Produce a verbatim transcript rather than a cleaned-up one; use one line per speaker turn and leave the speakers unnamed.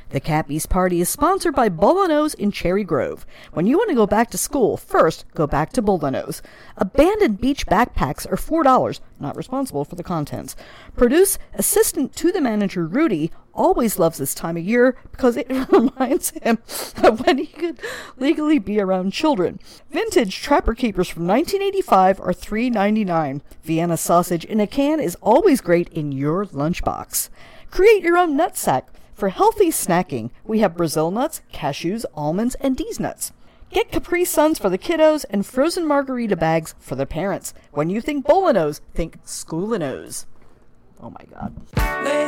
The Cappies Party is sponsored by Bolanos in Cherry Grove. When you want to go back to school, first go back to Bolanos. Abandoned beach backpacks are four dollars, not responsible for the contents. Produce assistant to the manager Rudy always loves this time of year because it reminds him of when he could legally be around children. Vintage Trapper Keepers from nineteen eighty-five are three ninety-nine. Vienna sausage in a can is always great in your lunchbox. Create your own nut sack. For healthy snacking, we have Brazil nuts, cashews, almonds, and D's nuts. Get Capri Suns for the kiddos and frozen margarita bags for the parents. When you think Bolanos, think Schoolinos. Oh my god.